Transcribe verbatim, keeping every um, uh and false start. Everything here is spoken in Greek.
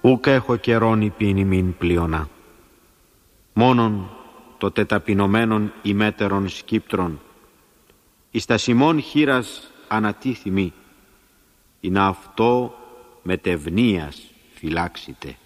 Ούκ έχω καιρόν υπήν ημίν πλειονά. Μόνον το τεταπεινωμένον ημέτερον σκύπτρον, εις τα σημών χείρας ανατίθημη, ειναι αυτό μετευνίας φυλάξετε.